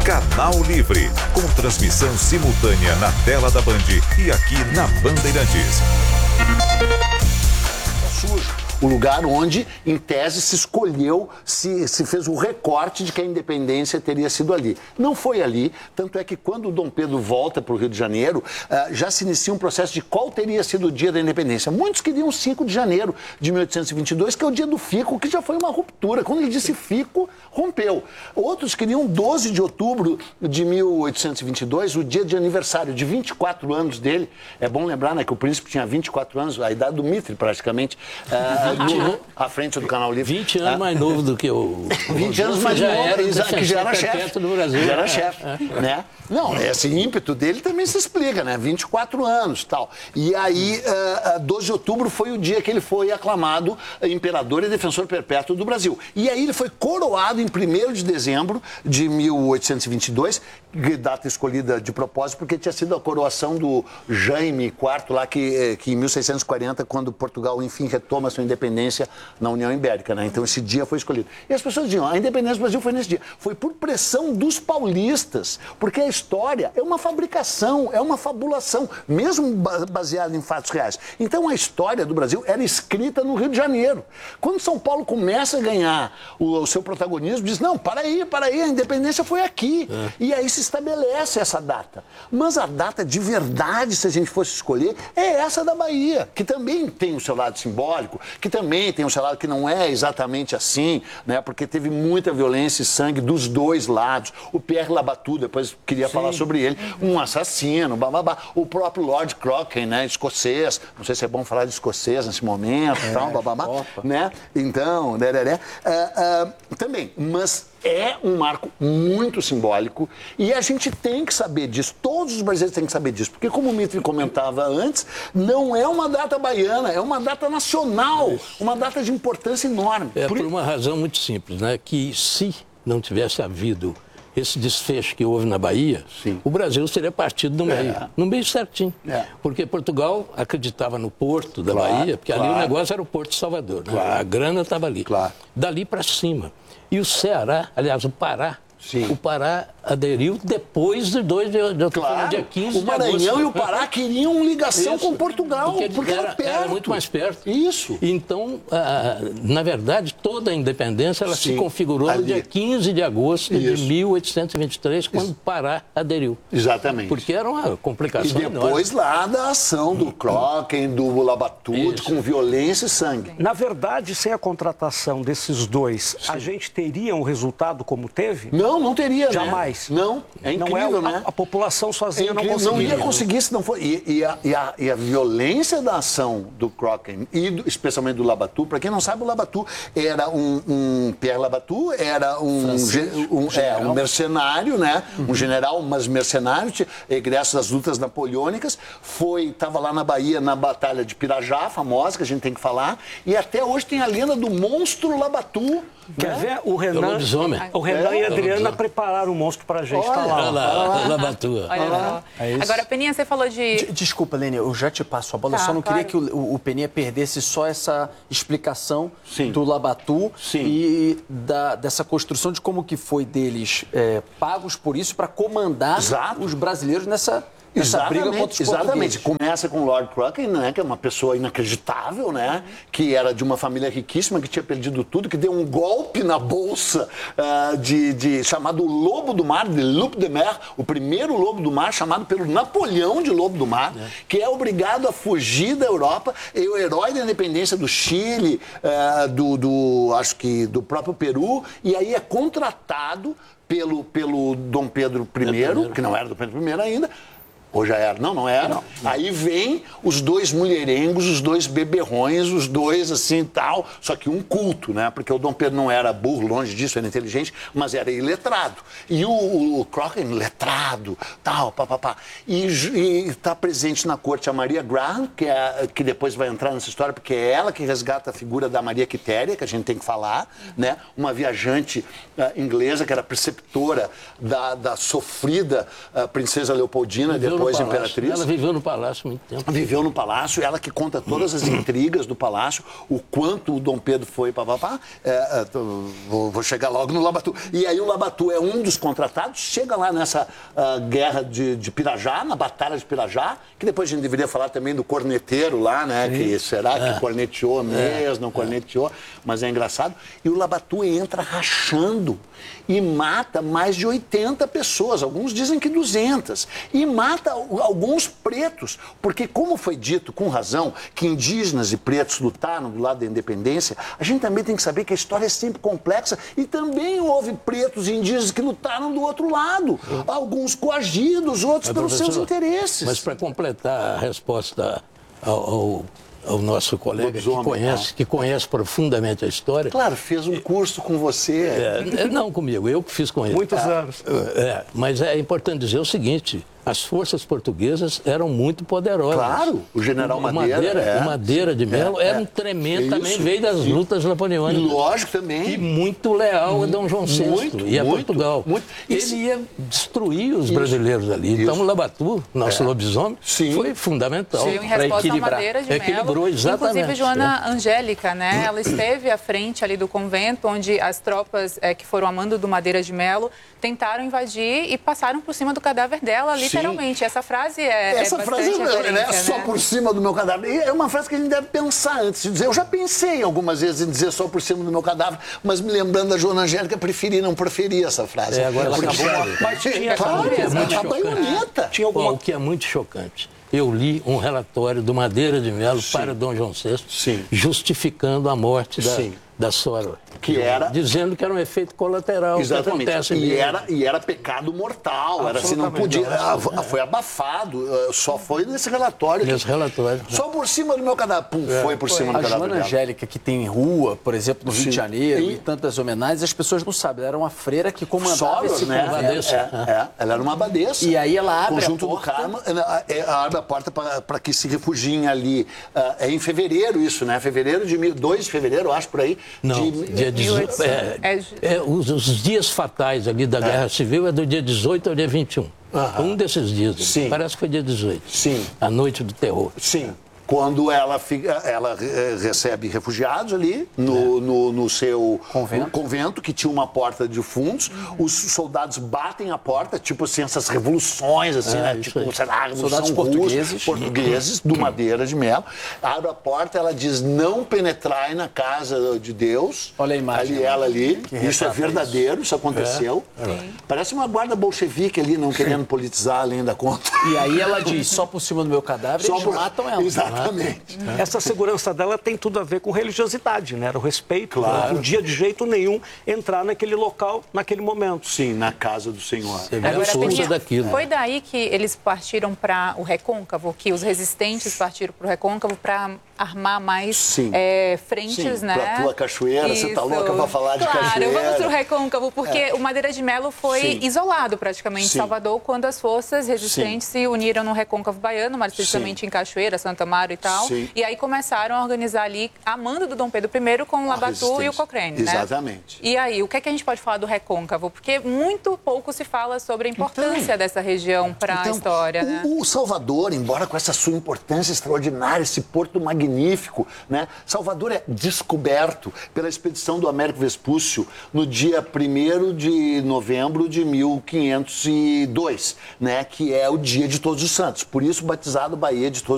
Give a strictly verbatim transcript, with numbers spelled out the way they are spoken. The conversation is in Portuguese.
Canal Livre, com transmissão simultânea na tela da Band e aqui na Bandeirantes. Sujo. O lugar onde, em tese, se escolheu, se, se fez o recorte de que a independência teria sido ali. Não foi ali, tanto é que quando o Dom Pedro volta para o Rio de Janeiro, uh, já se inicia um processo de qual teria sido o dia da independência. Muitos queriam cinco de janeiro de mil oitocentos e vinte e dois, que é o dia do fico, que já foi uma ruptura. Quando ele disse fico, rompeu. Outros queriam doze de outubro de mil oitocentos e vinte e dois, o dia de aniversário de vinte e quatro anos dele. É bom lembrar, né, que o príncipe tinha vinte e quatro anos, a idade do Mitre, praticamente. Uh, No, à frente do Canal Livre. vinte anos ah. mais novo do que o... vinte anos mais já novo, era, que já era chefe. do Brasil. Já era chefe, né? Não, esse ímpeto dele também se explica, né? vinte e quatro anos e tal. E aí, uh, doze de outubro foi o dia que ele foi aclamado imperador e defensor perpétuo do Brasil. E aí ele foi coroado em primeiro de dezembro de mil oitocentos e vinte e dois, data escolhida de propósito, porque tinha sido a coroação do Jaime quarto, lá que, que em mil seiscentos e quarenta, quando Portugal, enfim, retoma sua independência na União Ibérica, né? Então esse dia foi escolhido. E as pessoas diziam, a independência do Brasil foi nesse dia. Foi por pressão dos paulistas, porque a história é uma fabricação, é uma fabulação, mesmo baseada em fatos reais. Então a história do Brasil era escrita no Rio de Janeiro. Quando São Paulo começa a ganhar o, o seu protagonismo, diz, não, para aí, para aí, a independência foi aqui. É. E aí se estabelece essa data. Mas a data de verdade, se a gente fosse escolher, é essa da Bahia, que também tem o seu lado simbólico, que também tem o seu lado que não é exatamente assim, né? Porque teve muita violência e sangue dos dois lados. O Pierre Labatut, depois queria Sim. falar sobre ele, um assassino, bababá. O próprio Lord Cochrane, né? Escocês, não sei se é bom falar de escocês nesse momento, é, tal, bababá, né? Então, dereré, uh, uh, também, mas é um marco muito simbólico e a gente tem que saber disso, todos os brasileiros têm que saber disso, porque como o Mitre comentava antes, não é uma data baiana, é uma data nacional, uma data de importância enorme. É por uma razão muito simples, né? Que se não tivesse havido esse desfecho que houve na Bahia, Sim. o Brasil seria partido no meio, é. no meio certinho. É. Porque Portugal acreditava no porto da claro, Bahia, porque claro. ali o negócio era o Porto de Salvador, né? Claro. A grana estava ali. Claro. Dali para cima. E o Ceará, aliás, o Pará, Sim. o Pará aderiu depois de dois de outubro, claro. dia quinze o de agosto. O Maranhão e o Pará queriam ligação Isso. com Portugal, porque, porque era, era, perto. era muito mais perto. Isso. Então, ah, na verdade, toda a independência ela Sim. se configurou Ali. no dia quinze de agosto Isso. de mil oitocentos e vinte e três, quando o Pará aderiu. Exatamente. Porque era uma complicação enorme. E depois enorme. lá da ação do Cochrane, do Labatut, com violência e sangue. Na verdade, sem a contratação desses dois, Sim. a gente teria um resultado como teve? Não, não teria, Jamais. Né? Não, é incrível, não é, né? A, a população sozinha é não conseguiria. Não ia conseguir se não for... E, e, a, e, a, e a violência da ação do Cochrane, e do, especialmente do Labatut, para quem não sabe, o Labatut era um... um Pierre Labatut era um, um, é, um mercenário, né? Uhum. Um general, mas mercenário, egresso das lutas napoleônicas, foi, estava lá na Bahia, na Batalha de Pirajá, famosa, que a gente tem que falar, e até hoje tem a lenda do monstro Labatut. Quer né? ver? O Renan, o Renan é, e a Adriana prepararam o monstro pra gente. Olha, tá lá. Olha lá, Labatut. Olha lá. É Agora, Peninha, você falou de... de... Desculpa, Lênia, eu já te passo a bola. Tá, eu só não claro. queria que o, o Peninha perdesse só essa explicação Sim. do Labatut Sim. e da, dessa construção de como que foi deles é, pagos por isso para comandar Exato. os brasileiros nessa... Essa briga contra os exatamente. Começa com o Lord Cochrane, né, que é uma pessoa inacreditável, né, que era de uma família riquíssima, que tinha perdido tudo, que deu um golpe na bolsa uh, de, de, chamado Lobo do Mar, de Loup de Mer, o primeiro Lobo do Mar, chamado pelo Napoleão de Lobo do Mar, é. que é obrigado a fugir da Europa, e o herói da independência do Chile, uh, do, do, acho que do próprio Peru, e aí é contratado pelo, pelo Dom Pedro I, que não era Dom Pedro I ainda. Ou já era? Não, não era. Não, não. Aí vem os dois mulherengos, os dois beberrões, os dois assim tal, só que um culto, né? Porque o Dom Pedro não era burro, longe disso, era inteligente, mas era iletrado. E o, o, o Cochrane, letrado, tal, papapá. E está presente na corte a Maria Graham, que, é, que depois vai entrar nessa história, porque é ela que resgata a figura da Maria Quitéria, que a gente tem que falar, né? Uma viajante uh, inglesa, que era preceptora da, da sofrida uh, princesa Leopoldina, depois depois no palácio. imperatriz. Ela viveu no palácio muito tempo. Viveu no palácio, ela que conta todas as intrigas do palácio, o quanto o Dom Pedro foi, papapá. É, é, vou, vou chegar logo no Labatu. E aí o Labatu é um dos contratados, chega lá nessa uh, guerra de, de Pirajá, na Batalha de Pirajá, que depois a gente deveria falar também do corneteiro lá, né? Sim. Que será que é. corneteou mesmo, é. não corneteou, mas é engraçado. E o Labatu entra rachando e mata mais de oitenta pessoas, alguns dizem que duzentas, e mata alguns pretos, porque como foi dito com razão que indígenas e pretos lutaram do lado da independência, a gente também tem que saber que a história é sempre complexa e também houve pretos e indígenas que lutaram do outro lado, alguns coagidos, outros mas, pelos seus interesses. Mas para completar a resposta ao, ao ao nosso colega que conhece, que conhece profundamente a história. Claro, fez um curso com você. É, não comigo, eu que fiz com ele. Muitos ah, anos. É, mas é importante dizer o seguinte, as forças portuguesas eram muito poderosas. Claro, o general Madeira. O Madeira, é. o Madeira de Melo é, era um é. tremendo, Isso, também veio das isso. lutas napoleônicas. Lógico também. E muito leal a Dom João sexto muito, e a muito, Portugal. Muito. Ele ia destruir os brasileiros ali. Isso. Então o Labatu, nosso é. lobisomem, Sim. foi fundamental. Sim, em resposta à Madeira de Melo. Equilibrou, exatamente. Inclusive, Joana é. Angélica, né? Ela esteve à frente ali do convento, onde as tropas é, que foram a mando do Madeira de Melo tentaram invadir e passaram por cima do cadáver dela, literalmente. Sim. Essa frase é Essa é frase é né? só né? por cima do meu cadáver. E é uma frase que a gente deve pensar antes de dizer. Eu já pensei algumas vezes em dizer só por cima do meu cadáver, mas me lembrando da Joana Angélica, preferi não preferir essa frase. É, agora ela Porque acabou. Mas tinha, claro, é muito a baioneta. Tinha alguma... O que é muito chocante. Eu li um relatório do Madeira de Melo Sim. para Dom João sexto, Sim. justificando a morte da, da Sora. Que era... Dizendo que era um efeito colateral. Exatamente. Que acontece e, era, e era pecado mortal. Era assim, não podia... Não, foi abafado. Só foi nesse relatório. Nesse que, relatório. Só por cima do meu cadáver. Pum, é, foi por foi. cima do a cadáver Joana dela. Angélica, que tem rua, por exemplo, no Sim. Rio de Janeiro, e... e tantas homenagens, as pessoas não sabem. Ela era uma freira que comandava Soros, esse né? convento. É, é, é. Ela era uma abadesa. E aí ela abre Conjunto a porta... do Carmo, ela, ela abre a porta para que se refugiem ali. Uh, é em fevereiro isso, né? Fevereiro de... dois de fevereiro, acho, por aí. Não, de, dia dezoito. É, é, é, os, os dias fatais ali da Guerra é. Civil é do dia dezoito ao dia vinte e um. Aham. Um desses dias. Sim. Parece que foi dia dezoito. Sim. A noite do terror. Sim. Quando ela, fica, ela recebe refugiados ali no, é. no, no seu convento. convento, que tinha uma porta de fundos. Uhum. Os soldados batem a porta, tipo assim, essas revoluções, assim, é, né? Tipo, sei lá, soldados portugueses. portugueses do Madeira de Melo. Abre a porta, ela diz, não penetrai na casa de Deus. Olha a imagem. Ali, ela ali. Isso é verdadeiro, isso, isso aconteceu. É. Parece uma guarda bolchevique ali, não querendo politizar além da conta. E aí ela diz, só por cima do meu cadáver, só eles por... matam ela. Exato. Exatamente. Essa segurança dela tem tudo a ver com religiosidade, né? Era o respeito. Claro. Ela não podia de jeito nenhum entrar naquele local, naquele momento. Sim, na casa do Senhor. Agora, força daquilo. Foi daí que eles partiram para o Recôncavo, que os resistentes partiram para o Recôncavo para armar mais é, frentes, Sim, né? Pra tua cachoeira, Isso. Você tá louca para falar de claro, cachoeira. Claro, vamos para o Recôncavo, porque é. o Madeira de Melo foi Sim. isolado praticamente em Sim. Salvador, quando as forças resistentes Sim. se uniram no Recôncavo Baiano, mais precisamente Sim. em Cachoeira, Santa Amaro e tal. Sim. E aí começaram a organizar ali, a mando do Dom Pedro I com o Labatu e o Cochrane, Exatamente. Né? E aí, o que é que a gente pode falar do Recôncavo? Porque muito pouco se fala sobre a importância então, dessa região para então, a história, o, né? O Salvador, embora com essa sua importância extraordinária, esse porto magnífico, né? Salvador é descoberto pela expedição do Américo Vespúcio no dia primeiro de novembro de mil quinhentos e dois, né? Que é o dia de Todos os Santos. Por isso, batizado Baía de Todos